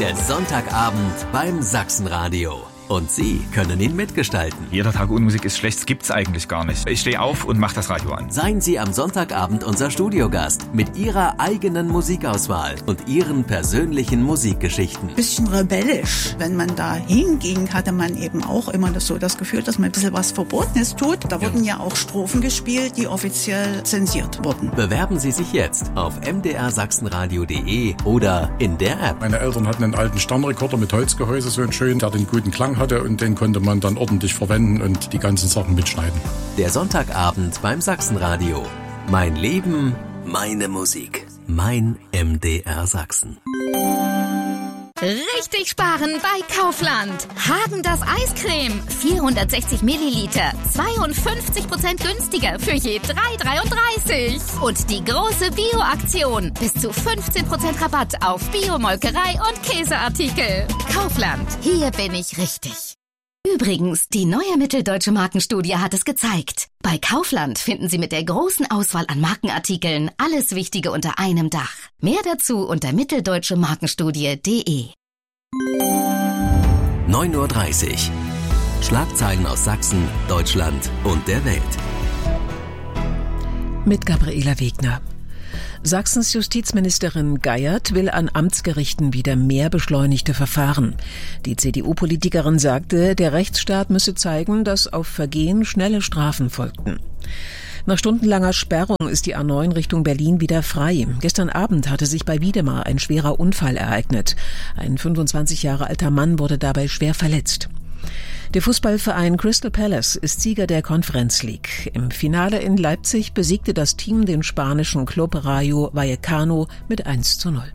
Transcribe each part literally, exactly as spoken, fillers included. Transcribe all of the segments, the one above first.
der Sonntagabend beim Sachsenradio. Und Sie können ihn mitgestalten. Jeder Tag ohne Musik ist schlecht, das gibt's eigentlich gar nicht. Ich stehe auf und mache das Radio an. Seien Sie am Sonntagabend unser Studiogast mit Ihrer eigenen Musikauswahl und Ihren persönlichen Musikgeschichten. Bisschen rebellisch. Wenn man da hinging, hatte man eben auch immer das so das Gefühl, dass man ein bisschen was Verbotenes tut. Da wurden ja auch Strophen gespielt, die offiziell zensiert wurden. Bewerben Sie sich jetzt auf m d r sachsenradio punkt d e oder in der App. Meine Eltern hatten einen alten Sternrekorder mit Holzgehäuse, so einen schönen, der den guten Klang hatte, und den konnte man dann ordentlich verwenden und die ganzen Sachen mitschneiden. Der Sonntagabend beim Sachsenradio. Mein Leben, meine Musik. Mein M D R Sachsen. Richtig sparen bei Kaufland. Hagen-Dazs Eiscreme. vierhundertsechzig Milliliter. zweiundfünfzig Prozent günstiger für je drei dreiunddreißig. Und die große Bio-Aktion. Bis zu fünfzehn Prozent Rabatt auf Bio-Molkerei und Käseartikel. Kaufland. Hier bin ich richtig. Übrigens, die neue Mitteldeutsche Markenstudie hat es gezeigt. Bei Kaufland finden Sie mit der großen Auswahl an Markenartikeln alles Wichtige unter einem Dach. Mehr dazu unter mitteldeutsche markenstudie punkt d e. neun Uhr dreißig. Schlagzeilen aus Sachsen, Deutschland und der Welt. Mit Gabriela Wegner. Sachsens Justizministerin Geiert will an Amtsgerichten wieder mehr beschleunigte Verfahren. Die C D U-Politikerin sagte, der Rechtsstaat müsse zeigen, dass auf Vergehen schnelle Strafen folgten. Nach stundenlanger Sperrung ist die A neun Richtung Berlin wieder frei. Gestern Abend hatte sich bei Wiedemar ein schwerer Unfall ereignet. Ein fünfundzwanzig Jahre alter Mann wurde dabei schwer verletzt. Der Fußballverein Crystal Palace ist Sieger der Conference League. Im Finale in Leipzig besiegte das Team den spanischen Club Rayo Vallecano mit eins zu null.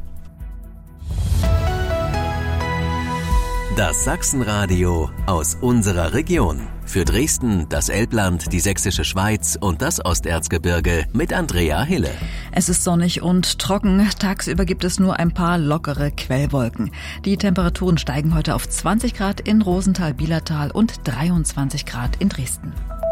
Das Sachsenradio aus unserer Region. Für Dresden, das Elbland, die Sächsische Schweiz und das Osterzgebirge mit Andrea Hille. Es ist sonnig und trocken. Tagsüber gibt es nur ein paar lockere Quellwolken. Die Temperaturen steigen heute auf zwanzig Grad in Rosenthal-Bielertal und dreiundzwanzig Grad in Dresden.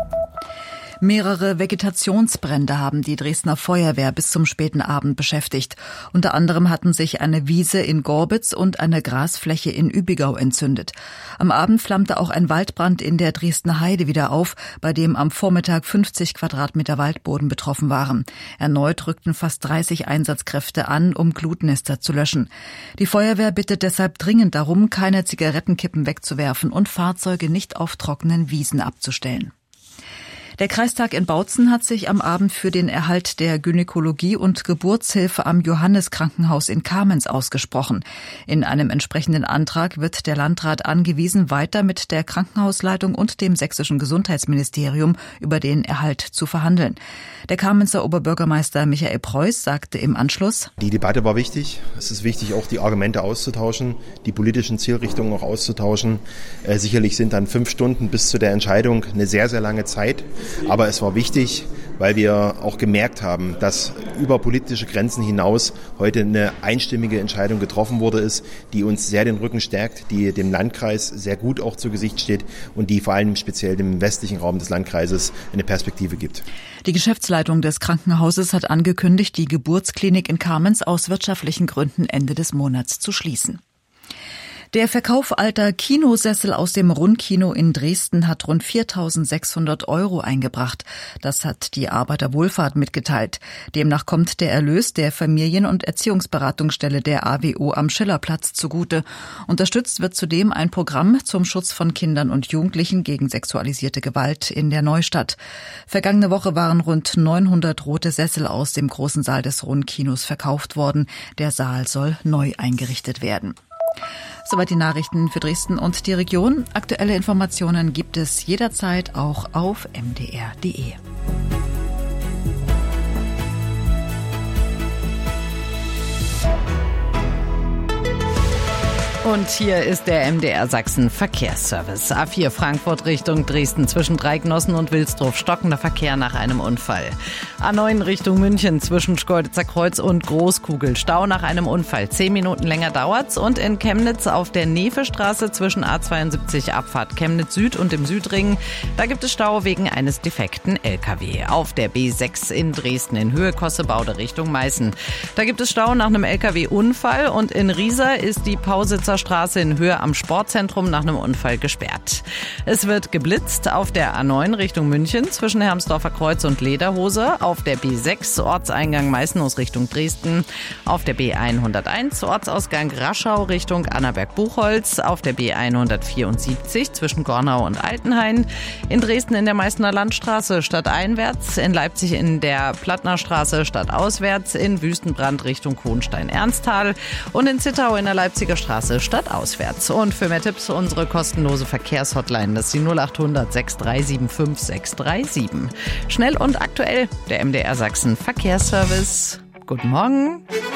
Mehrere Vegetationsbrände haben die Dresdner Feuerwehr bis zum späten Abend beschäftigt. Unter anderem hatten sich eine Wiese in Gorbitz und eine Grasfläche in Übigau entzündet. Am Abend flammte auch ein Waldbrand in der Dresdner Heide wieder auf, bei dem am Vormittag fünfzig Quadratmeter Waldboden betroffen waren. Erneut rückten fast dreißig Einsatzkräfte an, um Glutnester zu löschen. Die Feuerwehr bittet deshalb dringend darum, keine Zigarettenkippen wegzuwerfen und Fahrzeuge nicht auf trockenen Wiesen abzustellen. Der Kreistag in Bautzen hat sich am Abend für den Erhalt der Gynäkologie und Geburtshilfe am Johannes-Krankenhaus in Kamenz ausgesprochen. In einem entsprechenden Antrag wird der Landrat angewiesen, weiter mit der Krankenhausleitung und dem sächsischen Gesundheitsministerium über den Erhalt zu verhandeln. Der Kamenzer Oberbürgermeister Michael Preuß sagte im Anschluss: Die Debatte war wichtig. Es ist wichtig, auch die Argumente auszutauschen, die politischen Zielrichtungen auch auszutauschen. Äh, sicherlich sind dann fünf Stunden bis zu der Entscheidung eine sehr, sehr lange Zeit. Aber es war wichtig, weil wir auch gemerkt haben, dass über politische Grenzen hinaus heute eine einstimmige Entscheidung getroffen wurde ist, die uns sehr den Rücken stärkt, die dem Landkreis sehr gut auch zu Gesicht steht und die vor allem speziell dem westlichen Raum des Landkreises eine Perspektive gibt. Die Geschäftsleitung des Krankenhauses hat angekündigt, die Geburtsklinik in Kamenz aus wirtschaftlichen Gründen Ende des Monats zu schließen. Der Verkauf alter Kinosessel aus dem Rundkino in Dresden hat rund viertausendsechshundert Euro eingebracht. Das hat die Arbeiterwohlfahrt mitgeteilt. Demnach kommt der Erlös der Familien- und Erziehungsberatungsstelle der A W O am Schillerplatz zugute. Unterstützt wird zudem ein Programm zum Schutz von Kindern und Jugendlichen gegen sexualisierte Gewalt in der Neustadt. Vergangene Woche waren rund neunhundert rote Sessel aus dem großen Saal des Rundkinos verkauft worden. Der Saal soll neu eingerichtet werden. Soweit die Nachrichten für Dresden und die Region. Aktuelle Informationen gibt es jederzeit auch auf m d r punkt d e. Und hier ist der M D R Sachsen Verkehrsservice. A vier Frankfurt Richtung Dresden zwischen Dreignossen und Wilsdruf stockender Verkehr nach einem Unfall. A neun Richtung München zwischen Schkeuditzer Kreuz und Großkugel. Stau nach einem Unfall. Zehn Minuten länger dauert's. Und in Chemnitz auf der Nefestraße zwischen A zweiundsiebzig Abfahrt Chemnitz Süd und dem Südring. Da gibt es Stau wegen eines defekten L K W. Auf der B sechs in Dresden in Höhe Kossebaude Richtung Meißen. Da gibt es Stau nach einem L K W-Unfall. Und in Riesa ist die Pausitzer Straße in Höhe am Sportzentrum nach einem Unfall gesperrt. Es wird geblitzt auf der A neun Richtung München zwischen Hermsdorfer Kreuz und Lederhose. Auf der B sechs Ortseingang Meißenhaus Richtung Dresden. Auf der B hunderteins Ortsausgang Raschau Richtung Annaberg-Buchholz. Auf der B hundertvierundsiebzig zwischen Gornau und Altenhain. In Dresden in der Meißner Landstraße stadteinwärts. In Leipzig in der Plattnerstraße stadtauswärts. In Wüstenbrand Richtung Hohenstein-Ernsthal. Und in Zittau in der Leipziger Straße stadtauswärts. Und für mehr Tipps unsere kostenlose Verkehrshotline. Das ist die null acht hundert sechs drei sieben fünf sechs drei sieben. Schnell und aktuell der M D R Sachsen Verkehrsservice. Guten Morgen.